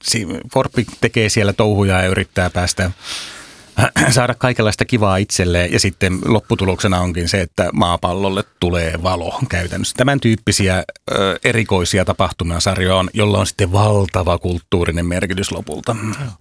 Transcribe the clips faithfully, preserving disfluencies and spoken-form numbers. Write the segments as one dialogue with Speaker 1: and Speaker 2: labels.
Speaker 1: Forppi tekee siellä touhuja ja yrittää päästä saada kaikenlaista kivaa itselleen ja sitten lopputuloksena onkin se, että maapallolle tulee valo käytännössä. Tämän tyyppisiä ö, erikoisia tapahtumia sarjoja on, jolla on sitten valtava kulttuurinen merkitys lopulta.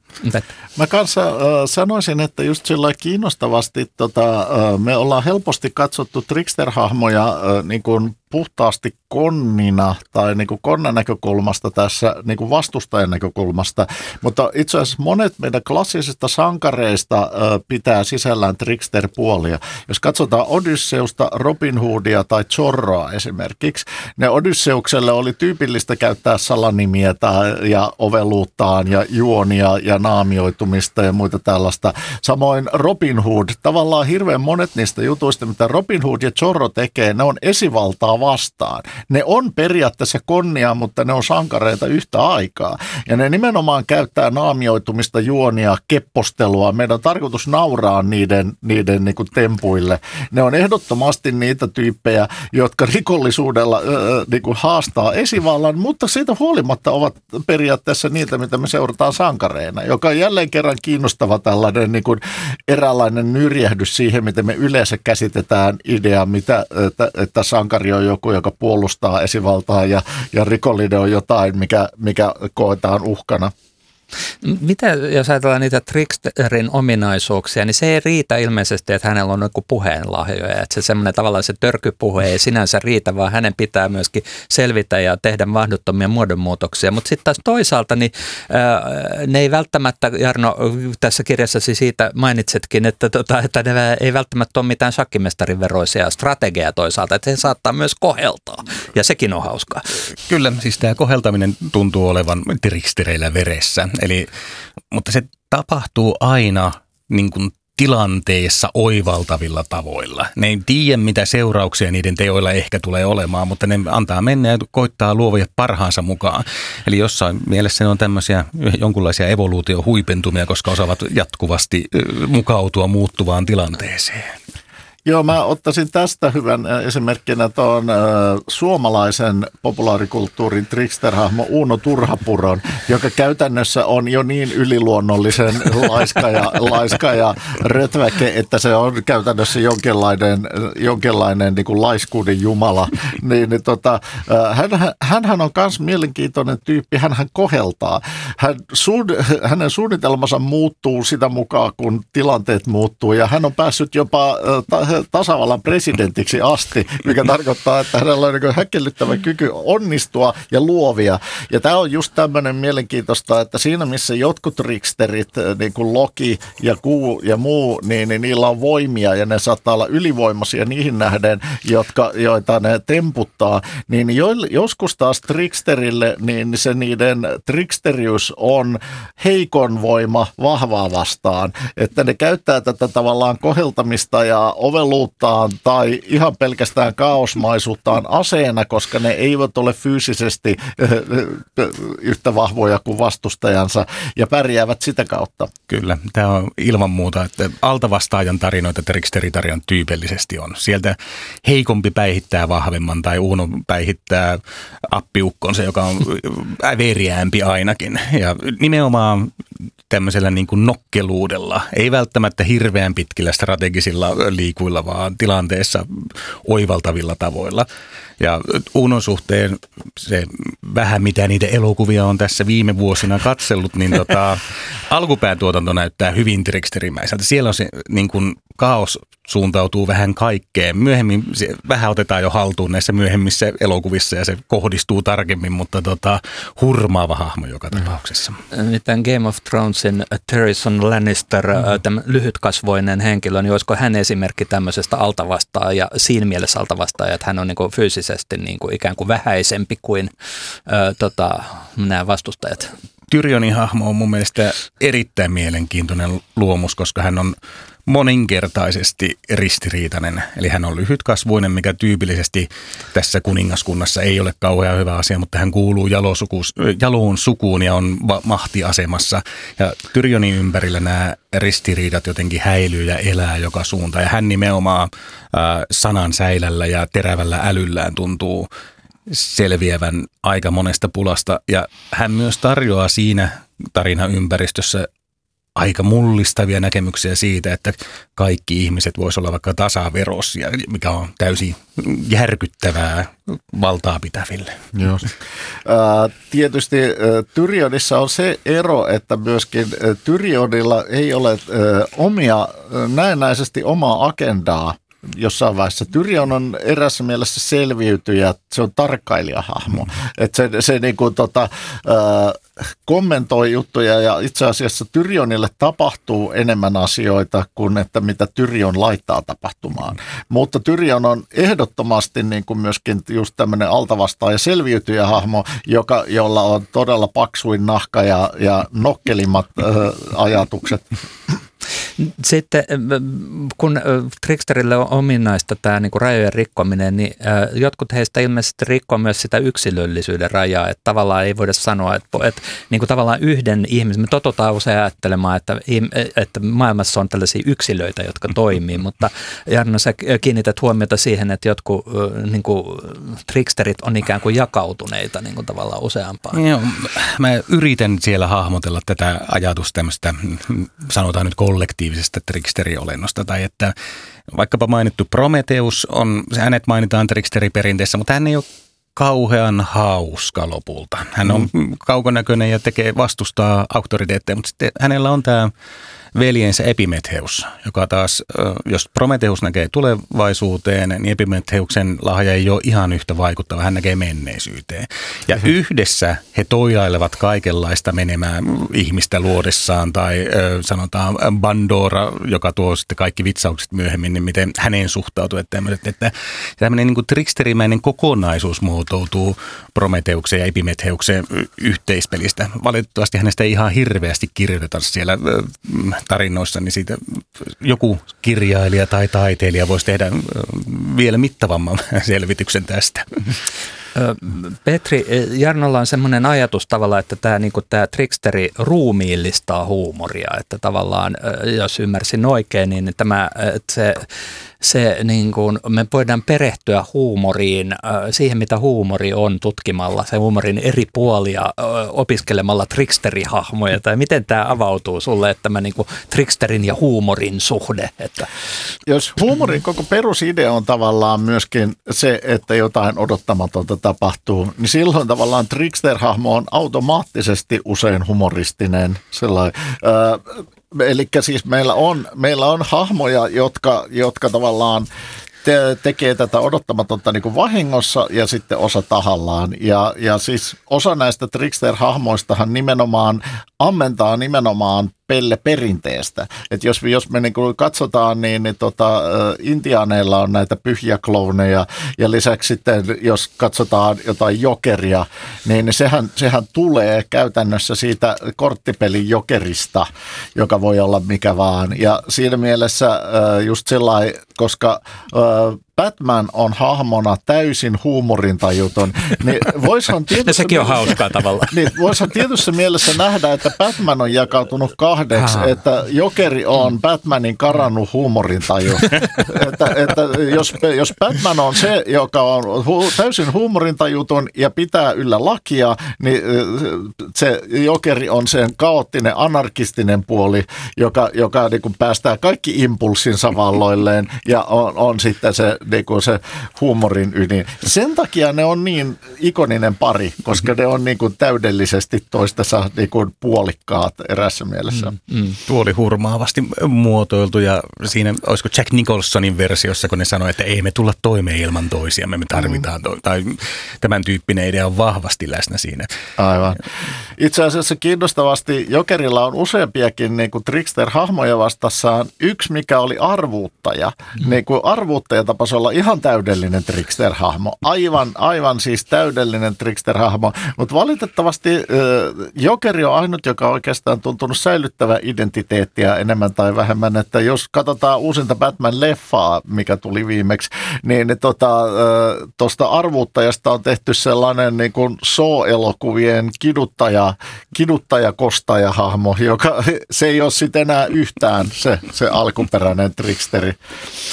Speaker 2: Mä kanssa äh, sanoisin, että just sillä kiinnostavasti tota, äh, me ollaan helposti katsottu trickster-hahmoja äh, niin kuin puhtaasti konnina tai niin kuin konnan näkökulmasta tässä niin kuin vastustajan näkökulmasta, mutta itse asiassa monet meidän klassisista sankareista äh, pitää sisällään trickster-puolia. Jos katsotaan Odysseusta, Robin Hoodia tai Zorroa esimerkiksi, ne Odysseukselle oli tyypillistä käyttää salanimiä tai, ja oveluuttaan ja juonia ja naamioitumista ja muita tällaista. Samoin Robin Hood, tavallaan hirveän monet niistä jutuista, mitä Robin Hood ja Zorro tekee, ne on esivaltaa vastaan. Ne on periaatteessa konnia, mutta ne on sankareita yhtä aikaa. Ja ne nimenomaan käyttää naamioitumista, juonia, keppostelua. Meidän on tarkoitus nauraa niiden, niiden niin kuin tempuille. Ne on ehdottomasti niitä tyyppejä, jotka rikollisuudella äh, niin kuin haastaa esivallan, mutta siitä huolimatta ovat periaatteessa niitä, mitä me seurataan sankareina, joka on jälleen kerran kiinnostava tällainen niin kuin eräänlainen nyrjähdys siihen, miten me yleensä käsitetään idea, mitä, että, että sankari on joku, joka puolustaa esivaltaa ja, ja rikollinen on jotain, mikä, mikä koetaan uhkana.
Speaker 3: Mitä, jos ajatellaan niitä tricksterin ominaisuuksia, niin se ei riitä ilmeisesti, että hänellä on joku puheenlahjoja. Että se semmoinen tavallaan se törkypuhe ei sinänsä riitä, vaan hänen pitää myöskin selvitä ja tehdä mahdottomia muodonmuutoksia. Mutta sitten taas toisaalta, niin ää, ne ei välttämättä, Jarno, tässä kirjassasi siitä mainitsetkin, että, tota, että ne ei välttämättä ole mitään shakkimestarin veroisia strategiaa toisaalta, että he saattaa myös koheltaa. Ja sekin on hauskaa.
Speaker 1: Kyllä, siis tämä koheltaminen tuntuu olevan trickstereillä veressä. Eli, mutta se tapahtuu aina niin kuin tilanteessa oivaltavilla tavoilla. Ne ei tiedä, mitä seurauksia niiden teoilla ehkä tulee olemaan, mutta ne antaa mennä ja koittaa luovia parhaansa mukaan. Eli jossain mielessä ne on tämmöisiä jonkunlaisia evoluutiohuipentumia, koska osaavat jatkuvasti mukautua muuttuvaan tilanteeseen.
Speaker 2: Joo, mä ottaisin tästä hyvän esimerkkinä tuon äh, suomalaisen populaarikulttuurin trickster-hahmo Uno Turhapuron, joka käytännössä on jo niin yliluonnollisen laiska ja, laiska ja rötväke, että se on käytännössä jonkinlainen, jonkinlainen niin kuin laiskuuden jumala. Niin, niin, tota, äh, hän, hänhän on myös mielenkiintoinen tyyppi, hänhän koheltaa. Hän, suun, hänen suunnitelmansa muuttuu sitä mukaan, kun tilanteet muuttuu, ja hän on päässyt jopa äh, tasavallan presidentiksi asti, mikä tarkoittaa, että hänellä on niin häkellyttävä kyky onnistua ja luovia. Ja tämä on just tämmöinen mielenkiintoista, että siinä missä jotkut tricksterit, niin kuin Loki ja Kuu ja muu, niin, niin niillä on voimia ja ne saattaa olla ylivoimaisia niihin nähden, jotka, joita ne temputtaa, niin jo, joskus taas tricksterille, niin se niiden tricksterius on heikon voima vahvaa vastaan, että ne käyttää tätä tavallaan koheltamista ja ovelluuttaan tai ihan pelkästään kaosmaisuuttaan aseena, koska ne eivät ole fyysisesti yhtä vahvoja kuin vastustajansa ja pärjäävät sitä kautta.
Speaker 1: Kyllä, tämä on ilman muuta, että altavastaajan tarinoita tricksteritarjan tyypillisesti on. Sieltä heikompi päihittää vahvemman tai Uno päihittää appiukkonsa, joka on äveriäämpi ainakin. Ja nimenomaan tämmöisellä niin kuin nokkeluudella, ei välttämättä hirveän pitkillä strategisilla liikuilla, vaan tilanteessa oivaltavilla tavoilla. Ja Unon suhteen se vähän mitä niitä elokuvia on tässä viime vuosina katsellut, niin tota, alkupään tuotanto näyttää hyvin tricksterimäiseltä. Siellä on se niin kuin kaos suuntautuu vähän kaikkeen. Myöhemmin se vähän otetaan jo haltuun näissä myöhemmissä elokuvissa ja se kohdistuu tarkemmin, mutta tota, hurmaava hahmo joka tapauksessa.
Speaker 3: Miten Game of Thronesin Tyrion Lannister, mm-hmm. tämä lyhytkasvoinen henkilö, niin olisiko hän esimerkki tämmöisestä altavastaaja, siinä mielessä altavastaaja, että hän on niin kuin fyysisesti niin kuin ikään kuin vähäisempi kuin ö, tota, nämä vastustajat?
Speaker 1: Tyrionin hahmo on mun mielestä erittäin mielenkiintoinen luomus, koska hän on moninkertaisesti ristiriitainen. Eli hän on lyhytkasvuinen, mikä tyypillisesti tässä kuningaskunnassa ei ole kauhean hyvä asia, mutta hän kuuluu jaloon sukuun ja on mahtiasemassa. Ja Tyrionin ympärillä nämä ristiriidat jotenkin häilyy ja elää joka suuntaan. Ja hän nimenomaan äh, sanan säilällä ja terävällä älyllään tuntuu selviävän aika monesta pulasta. Ja hän myös tarjoaa siinä tarinaympäristössä aika mullistavia näkemyksiä siitä, että kaikki ihmiset voisivat olla vaikka tasaveroisia, mikä on täysin järkyttävää valtaa pitäville.
Speaker 2: Joo. Tietysti Tyrionissa on se ero, että myöskin Tyrionilla ei ole omia, näennäisesti omaa agendaa. Jossain vaiheessa Tyrion on erässä mielessä selviytyjä, se on tarkkailijahahmo. Mm. Että se, se niin kuin, tota, äh, kommentoi juttuja ja itse asiassa Tyrionille tapahtuu enemmän asioita kuin että mitä Tyrion laittaa tapahtumaan. Mutta Tyrion on ehdottomasti niin kuin myöskin just tämmöinen altavastaaja selviytyjähahmo, joka, jolla on todella paksuin nahka ja, ja nokkelimmat äh, ajatukset.
Speaker 3: Sitten kun tricksterille on ominaista tämä niin kuin rajojen rikkominen, niin jotkut heistä ilmeisesti rikkoo myös sitä yksilöllisyyden rajaa, että tavallaan ei voida sanoa, että, että niin kuin tavallaan yhden ihmisen, me totutaan usein ajattelemaan, että, että maailmassa on tällaisia yksilöitä, jotka toimii, mutta Jarno, sä kiinnität huomiota siihen, että jotkut niin kuin tricksterit on ikään kuin jakautuneita niin kuin tavallaan useampaan.
Speaker 1: Joo, mä yritän siellä hahmotella tätä ajatusta tämmöistä, sanotaan nyt kollektiivisesta tricksteriolennosta, tai että vaikkapa mainittu Prometheus on, hänet mainitaan tricksteriperinteessä, mutta hän ei ole kauhean hauska lopulta. Hän on mm. kaukonäköinen ja tekee, vastustaa auktoriteetteja, mutta sitten hänellä on tämä veljensä Epimetheus, joka taas, jos Prometheus näkee tulevaisuuteen, niin Epimetheuksen lahja ei ole ihan yhtä vaikuttava, hän näkee menneisyyteen. Ja mm-hmm. yhdessä he toilailevat kaikenlaista menemään ihmistä luodessaan, tai sanotaan Bandora, joka tuo sitten kaikki vitsaukset myöhemmin, niin miten häneen suhtautuu. Että, että tämmöinen niin kuin tricksterimäinen kokonaisuus muotoutuu Prometheuksen ja Epimetheuksen yhteispelistä. Valitettavasti hänestä ei ihan hirveästi kirjoiteta siellä tarinoissa, niin siitä joku kirjailija tai taiteilija voisi tehdä vielä mittavamman selvityksen tästä.
Speaker 3: Petri, Jarnolla on semmoinen ajatus tavallaan, että tämä, niin kuin tämä tricksteri ruumiillistaa huumoria, että tavallaan, jos ymmärsin oikein, niin tämä, että se, se niin kuin, me voidaan perehtyä huumoriin, siihen mitä huumori on tutkimalla, se huumorin eri puolia opiskelemalla tricksterihahmoja, tai miten tämä avautuu sulle, että tämä niin kuin tricksterin ja huumorin suhde? Että.
Speaker 2: Jos huumorin koko perusidea on tavallaan myöskin se, että jotain odottamatonta tapahtuu, niin silloin tavallaan trickster-hahmo on automaattisesti usein humoristinen sellainen. Äh, eli siis meillä on, meillä on hahmoja, jotka, jotka tavallaan te, tekee tätä odottamatonta niin kuin vahingossa ja sitten osa tahallaan. Ja, ja siis osa näistä trickster-hahmoistahan nimenomaan ammentaa nimenomaan pelle perinteestä. Että jos, jos me niin kuin katsotaan, niin, niin tota, intiaaneilla on näitä pyhiä klouneja ja lisäksi sitten, jos katsotaan jotain jokeria, niin sehän, sehän tulee käytännössä siitä korttipelin jokerista, joka voi olla mikä vaan. Ja siinä mielessä just sellainen, koska Batman on hahmona täysin huumorintajuton, niin voisihan tietyssä,
Speaker 3: sekin on hauskaa tavallaan.
Speaker 2: Niin voisihan tietyssä mielessä nähdä, että Batman on jakautunut kahdeksi, Aha. että Jokeri on Batmanin karannut huumorintaju. että, että jos, jos Batman on se, joka on hu, täysin huumorintajuton ja pitää yllä lakia, niin se Jokeri on sen kaoottinen, anarkistinen puoli, joka, joka niin kuin päästää kaikki impulssinsa valloilleen ja on, on sitten se niin kuin se huumorin ydin. Sen takia ne on niin ikoninen pari, koska ne on niin kuin täydellisesti toistensa niin kuin puolikkaat erässä mielessä.
Speaker 1: Mm, mm. Tuo oli hurmaavasti muotoiltu ja siinä, olisiko Jack Nicholsonin versiossa, kun ne sanoi, että ei me tulla toimeen ilman toisiamme, me tarvitaan to- tai tämän tyyppinen idea on vahvasti läsnä siinä.
Speaker 2: Aivan. Itse asiassa kiinnostavasti Jokerilla on useampiakin niin kuin trickster-hahmoja vastassaan. Yksi, mikä oli arvuuttaja. Mm. Niin kuin arvuuttaja tapasi olla ihan täydellinen trickster-hahmo. Aivan, aivan siis täydellinen trickster-hahmo. Mutta valitettavasti äh, Jokeri on ainut, joka on oikeastaan tuntunut säilyttävää identiteettiä enemmän tai vähemmän. Että jos katsotaan uusinta Batman-leffaa, mikä tuli viimeksi, niin tuosta tota, äh, arvuuttajasta on tehty sellainen niin kuin Saw-elokuvien kiduttaja, kiduttaja-kostaja-hahmo, joka se ei ole sitten enää yhtään se, se alkuperäinen tricksteri.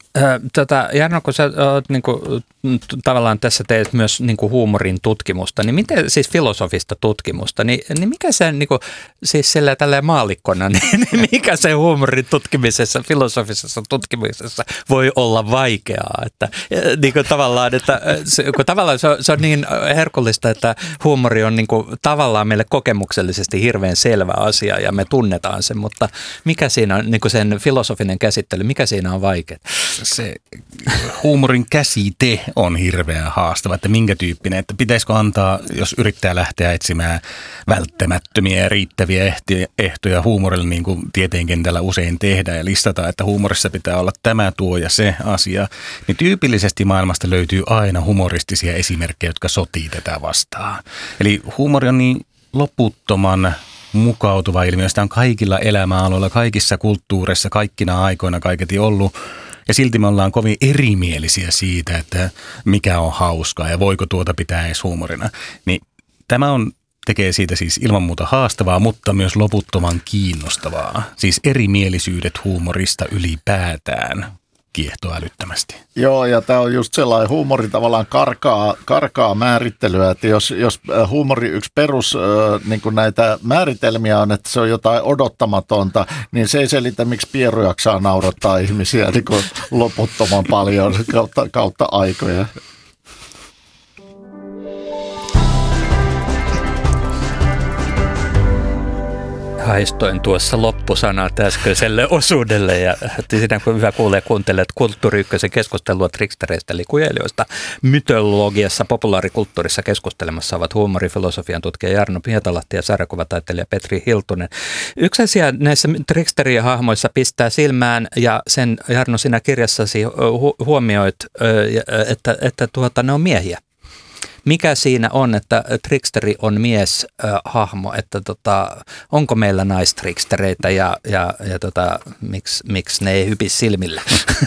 Speaker 3: Tota, Jarno, kun sä oot niin kuin, tavallaan tässä teet myös niin kuin huumorin tutkimusta, niin miten siis filosofista tutkimusta, niin, niin mikä se niin kuin, siis sillä tällä maallikkona, niin, niin mikä se huumorin tutkimisessa, filosofisessa tutkimisessa voi olla vaikeaa, että niin kuin tavallaan, että kun tavallaan se on, se on niin herkullista, että huumori on niin kuin, tavallaan meille kokemuksellisesti hirveän selvä asia ja me tunnetaan sen, mutta mikä siinä on niin kuin sen filosofinen käsittely, mikä siinä on vaikeaa?
Speaker 1: Se huumorin käsite on hirveän haastava, että minkä tyyppinen, että pitäisikö antaa, jos yrittää lähteä etsimään välttämättömiä ja riittäviä ehtoja huumorille, niin kuin tieteenkentällä usein tehdään ja listata, että huumorissa pitää olla tämä, tuo ja se asia, niin tyypillisesti maailmasta löytyy aina humoristisia esimerkkejä, jotka sotii tätä vastaan. Eli huumori on niin loputtoman mukautuva ilmiö, sitä on kaikilla elämäaloilla, kaikissa kulttuureissa, kaikkina aikoina kaiketi ollut. Ja silti me ollaan kovin erimielisiä siitä, että mikä on hauskaa ja voiko tuota pitää edes huumorina. Niin tämä on, tekee siitä siis ilman muuta haastavaa, mutta myös loputtoman kiinnostavaa. Siis erimielisyydet huumorista ylipäätään kiehtoo älyttömästi.
Speaker 2: Joo, ja tämä on just sellainen huumori tavallaan karkaa, karkaa määrittelyä, että jos, jos huumori yksi perus niin kuin näitä määritelmiä on, että se on jotain odottamatonta, niin se ei selitä, miksi Pieru jaksaa naurattaa ihmisiä niin kuin loputtoman paljon kautta, kautta aikoja.
Speaker 3: Haistoin tuossa loppusanat äskeiselle osuudelle ja siinä kun hyvä kuulee kuuntelee, että Kulttuuri Ykkösen keskustelua trikstereistä eli kujeilijoista mytologiassa, populaarikulttuurissa keskustelemassa ovat huumorifilosofian tutkija Jarno Pietalahti ja sarjakuvataiteilija Petri Hiltunen. Yksi asia näissä triksterien hahmoissa pistää silmään ja sen Jarno sinä kirjassasi hu- huomioit, että, että tuota, ne on miehiä. Mikä siinä on, että triksteri on mieshahmo, että tota, onko meillä naistrikstereitä ja, ja, ja tota, miksi, miksi ne ei hypi silmillä?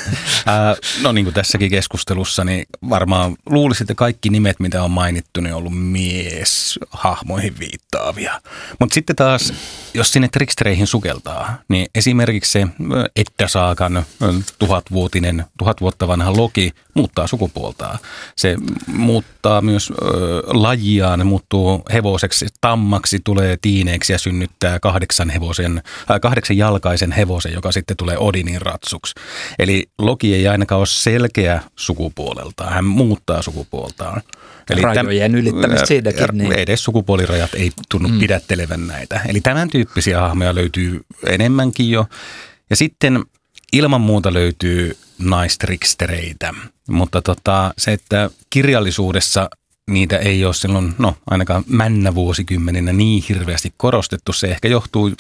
Speaker 1: No niin kuin tässäkin keskustelussa, niin varmaan luulisin, että kaikki nimet, mitä on mainittu, niin on ollut mieshahmoihin viittaavia. Mutta sitten taas, jos sinne trikstereihin sukeltaa, niin esimerkiksi se Edda-saakan tuhatvuotinen, tuhat vuotta vanha Loki muuttaa sukupuoltaan. Se muuttaa myös lajiaan, muuttuu hevoseksi, tammaksi, tulee tiineeksi ja synnyttää kahdeksan, hevosen, äh, kahdeksan jalkaisen hevosen, joka sitten tulee Odinin ratsuksi. Eli Loki ei ainakaan ole selkeä sukupuoleltaan, hän muuttaa sukupuoltaan.
Speaker 3: Eli rajojen ylittämistä siinäkin. Niin.
Speaker 1: Edes sukupuolirajat ei tunnu mm. pidättelevän näitä. Eli tämän tyyppisiä hahmoja löytyy enemmänkin jo. Ja sitten ilman muuta löytyy naistrikstereitä, mutta tota, se, että kirjallisuudessa niitä ei ole silloin, no ainakaan männä vuosikymmeninä niin hirveästi korostettu. Se ehkä johtuu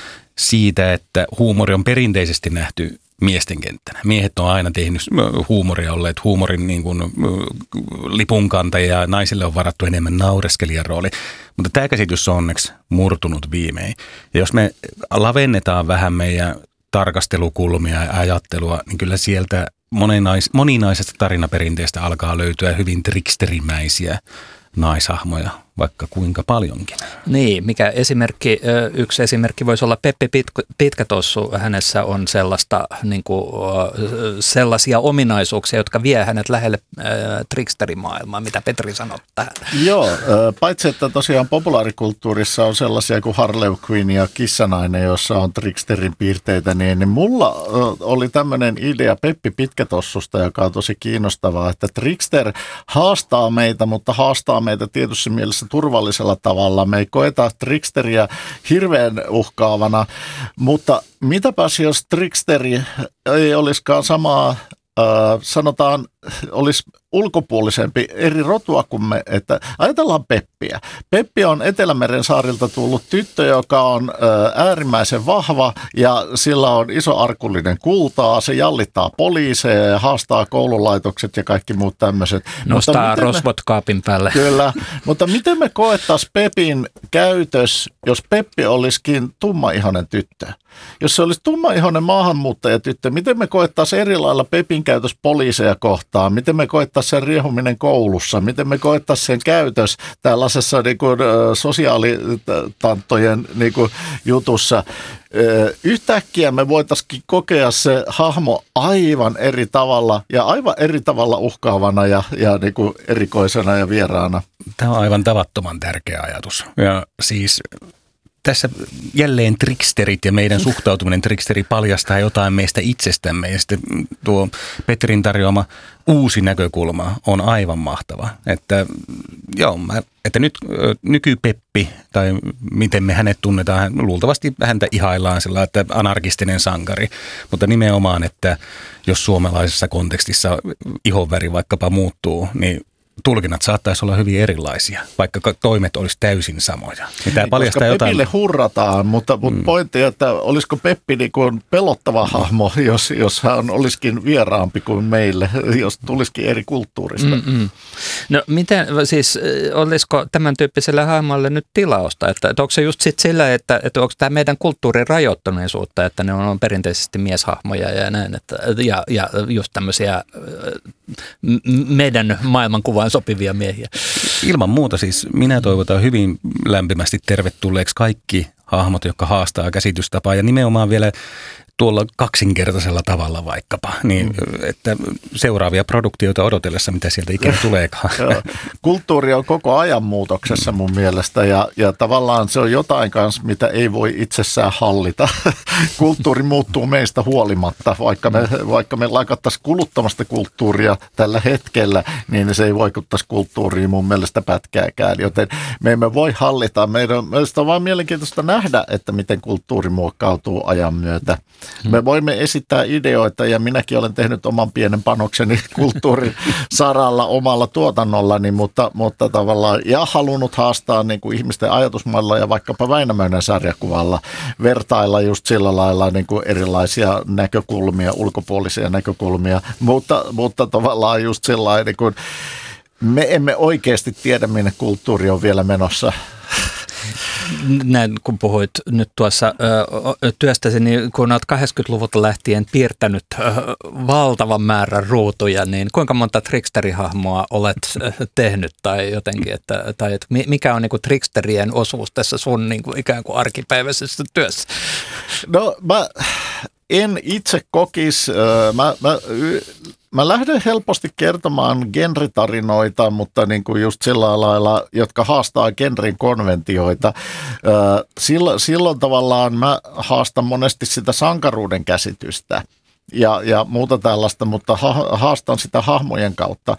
Speaker 1: siitä, että huumori on perinteisesti nähty miesten kenttänä. Miehet on aina tehnyt huumoria, olleet huumorin niin kuin lipunkantajia ja naisille on varattu enemmän naureskelijan rooli. Mutta tämä käsitys on onneksi murtunut viimein. Ja jos me lavennetaan vähän meidän tarkastelukulmia ja ajattelua, niin kyllä sieltä moninais, moninaisesta tarinaperinteestä alkaa löytyä hyvin triksterimäisiä naishahmoja, vaikka kuinka paljonkin.
Speaker 3: Niin, mikä esimerkki, yksi esimerkki voisi olla Peppi Pitkätossu. Hänessä on sellaista, niin kuin, sellaisia ominaisuuksia, jotka vie hänet lähelle äh, triksterimaailmaa, mitä Petri sanoi tähän.
Speaker 2: Joo, paitsi että tosiaan populaarikulttuurissa on sellaisia kuin Harley Quinn ja Kissanainen, jossa on triksterin piirteitä, niin, niin mulla oli tämmöinen idea Peppi Pitkätossusta, joka on tosi kiinnostavaa, että trikster haastaa meitä, mutta haastaa meitä tietyssä mielessä turvallisella tavalla. Me ei koeta triksteriä hirveän uhkaavana, mutta mitäpäs jos triksteri ei olisikaan samaa, äh, sanotaan, olisi ulkopuolisempi eri rotua kuin me, että ajatellaan Peppiä. Peppi on Etelämeren saarilta tullut tyttö, joka on ää, äärimmäisen vahva ja sillä on iso arkullinen kultaa. Se jallittaa poliiseja ja haastaa koululaitokset ja kaikki muut tämmöiset.
Speaker 3: Nostaa rosvot me, kaapin päälle.
Speaker 2: Kyllä, mutta miten me koettaisiin Pepin käytös, jos Peppi olisikin tummaihoinen tyttö? Jos se olisi tummaihoinen maahanmuuttajatyttö, miten me koettaisiin eri lailla Pepin käytös poliiseja kohtaan? riehuttaa, miten me koettaisiin sen riehuminen koulussa, miten me koettaisiin sen käytös tällaisessa niin kuin, sosiaalitanttojen niin kuin, jutussa. Yhtäkkiä me voitaisiin kokea se hahmo aivan eri tavalla ja aivan eri tavalla uhkaavana ja, ja niin kuin erikoisena ja vieraana.
Speaker 1: Tämä on aivan tavattoman tärkeä ajatus. Ja siis tässä jälleen tricksterit ja meidän suhtautuminen tricksteri paljastaa jotain meistä itsestämme. Ja sitten tuo Petrin tarjoama uusi näkökulma on aivan mahtava. Että, joo, että nyt nykypeppi, tai miten me hänet tunnetaan, luultavasti häntä ihaillaan sillä, että anarkistinen sankari. Mutta nimenomaan, että jos suomalaisessa kontekstissa ihonväri vaikkapa muuttuu, niin tulkinnat saattaisi olla hyvin erilaisia, vaikka toimet olisi täysin samoja. Niin tämä paljastaa
Speaker 2: koska
Speaker 1: jotain.
Speaker 2: Pepille hurrataan, mutta, mutta mm. pointti, että olisiko Peppi niin kuin pelottava hahmo, jos, jos hän olisikin vieraampi kuin meille, jos tulisikin eri kulttuurista.
Speaker 3: Mm-mm. No miten, siis olisiko tämän tyyppiselle hahmolle nyt tilausta, että, että onko se just sit sillä, että, että onko tämä meidän kulttuurin rajoittuneisuutta, että ne on, on perinteisesti mieshahmoja ja näin, että, ja, ja just tämmöisiä meidän maailmankuvaan sopivia miehiä.
Speaker 1: Ilman muuta siis minä toivotan hyvin lämpimästi tervetulleeksi kaikki hahmot, jotka haastaa käsitystapaa ja nimenomaan vielä tuolla kaksinkertaisella tavalla vaikkapa, niin mm. että seuraavia produktioita odotellessa, mitä sieltä ikinä tuleekaan.
Speaker 2: Kulttuuri on koko ajan muutoksessa mun mielestä ja, ja tavallaan se on jotain kanssa, mitä ei voi itsessään hallita. Kulttuuri muuttuu meistä huolimatta, vaikka me, vaikka me lakattaisiin kuluttamasta kulttuuria tällä hetkellä, niin se ei vaikuttaisi kulttuuriin mun mielestä pätkääkään, joten me emme voi hallita. Meidän, meistä on vaan mielenkiintoista nähdä, että miten kulttuuri muokkautuu ajan myötä. Me voimme esittää ideoita ja minäkin olen tehnyt oman pienen panokseni kulttuurin saralla omalla tuotannollani, mutta, mutta tavallaan ja halunnut haastaa niin kuin ihmisten ajatusmalla ja vaikkapa Väinämöinen sarjakuvalla vertailla just sillä lailla niin kuin erilaisia näkökulmia, ulkopuolisia näkökulmia, mutta, mutta tavallaan just sillä niin kuin me emme oikeasti tiedä, minne kulttuuri on vielä menossa.
Speaker 3: Näin, kun puhuit nyt tuossa ö, työstäsi, niin kun olet kahdeksankymmentäluvulta lähtien piirtänyt ö, valtavan määrän ruutuja, niin kuinka monta tricksterihahmoa olet ö, tehnyt tai jotenkin, että, tai että mikä on niin kuin tricksterien osuus tässä sun niin kuin ikään kuin arkipäiväisessä työssä?
Speaker 2: No mä en itse kokisi, mä, mä Mä lähden helposti kertomaan genritarinoita, mutta niin kuin just sillä lailla, jotka haastaa genrin konventioita. Silloin, silloin tavallaan mä haastan monesti sitä sankaruuden käsitystä ja, ja muuta tällaista, mutta ha, haastan sitä hahmojen kautta.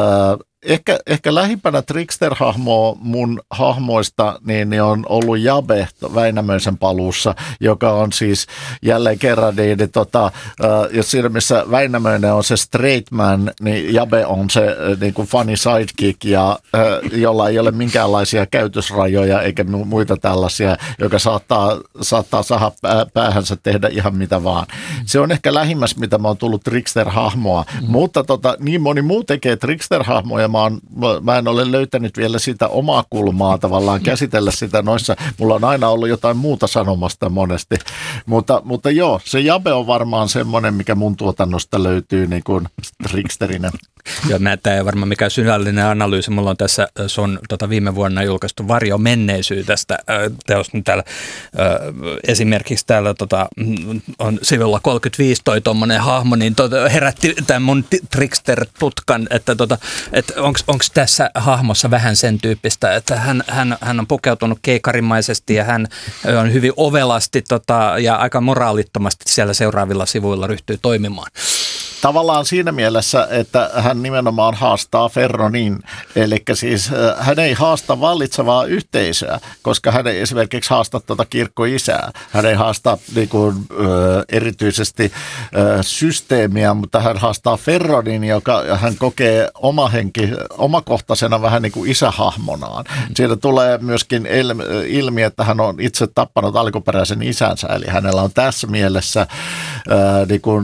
Speaker 2: Ehkä, ehkä lähimpänä Trickster-hahmoa mun hahmoista niin, niin on ollut Jabe Väinämöisen paluussa, joka on siis jälleen kerran, niin, niin tota, jos siinä missä Väinämöinen on se straight man, niin Jabe on se niin kuin funny sidekick, ja, jolla ei ole minkäänlaisia käytösrajoja eikä muita tällaisia, joka saattaa, saattaa saada päähänsä tehdä ihan mitä vaan. Se on ehkä lähimmäs, mitä mä oon tullut Trickster-hahmoa, mm-hmm. mutta tota, niin moni muu tekee Trickster-hahmoja. Mä, on, mä en ole löytänyt vielä sitä omaa kulmaa tavallaan käsitellä sitä noissa. Mulla on aina ollut jotain muuta sanomasta monesti. Mutta, mutta joo, se Jabe on varmaan semmoinen, mikä mun tuotannosta löytyy niin kuin tricksterinä.
Speaker 3: Joo, tämä ei varmaan mikään syvällinen analyysi. Mulla on tässä sun tota, viime vuonna julkaistu Varjo menneisyydestä teos täällä. Esimerkiksi täällä tota, on sivulla kolmekymmentäviisi toi tommonen hahmo, niin tota, herätti tämän mun trickster-tutkan, että tota, et onko tässä hahmossa vähän sen tyyppistä, että hän, hän, hän on pukeutunut keikarimaisesti ja hän on hyvin ovelasti tota, ja aika moraalittomasti siellä seuraavilla sivuilla ryhtyy toimimaan.
Speaker 2: Tavallaan siinä mielessä, että hän nimenomaan haastaa Ferronin, eli siis hän ei haasta vallitsevaa yhteisöä, koska hän ei esimerkiksi haasta tuota kirkkoisää. Hän ei haasta niin kuin, ö, erityisesti ö, systeemiä, mutta hän haastaa Ferronin, joka hän kokee oma henki, omakohtaisena vähän niin kuin isähahmonaan. Siitä tulee myöskin ilmi, että hän on itse tappanut alkuperäisen isänsä, eli hänellä on tässä mielessä ö, niin kuin,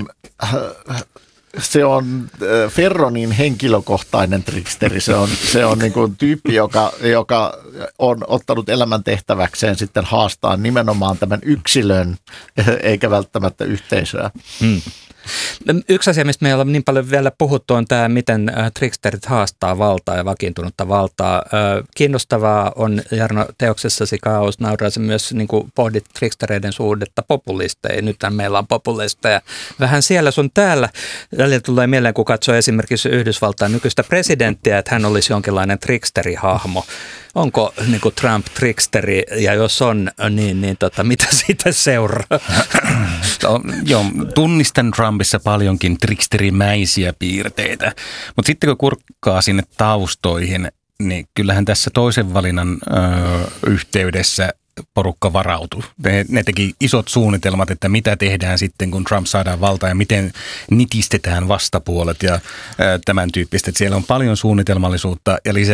Speaker 2: se on Ferronin henkilökohtainen tricksteri. Se on, se on niin kuin tyyppi, joka, joka on ottanut elämäntehtäväkseen sitten haastaa nimenomaan tämän yksilön, eikä välttämättä yhteisöä.
Speaker 3: Hmm. Yksi asia, mistä me ei ole niin paljon vielä puhuttu, on tämä, miten tricksterit haastaa valtaa ja vakiintunutta valtaa. Kiinnostavaa on, Jarno, teoksessasi Kaaos nauraa se myös, niin kuin pohdit trickstereiden suhdetta populisteihin. Nythän meillä on populisteja vähän siellä sun täällä. Välillä tulee mieleen, kun katsoo esimerkiksi Yhdysvaltain nykyistä presidenttiä, että hän olisi jonkinlainen tricksterihahmo. Onko niin kuin Trump tricksteri, ja jos on, niin, niin tota, mitä siitä seuraa?
Speaker 1: No, joo, tunnistan Trumpissa paljonkin tricksterimäisiä piirteitä, mutta sitten kun kurkkaa sinne taustoihin, niin kyllähän tässä toisen valinnan ö, yhteydessä porukka varautui. Ne, ne teki isot suunnitelmat, että mitä tehdään sitten, kun Trump saadaan valtaan ja miten nitistetään vastapuolet ja ö, tämän tyyppistä. Että siellä on paljon suunnitelmallisuutta ja lisää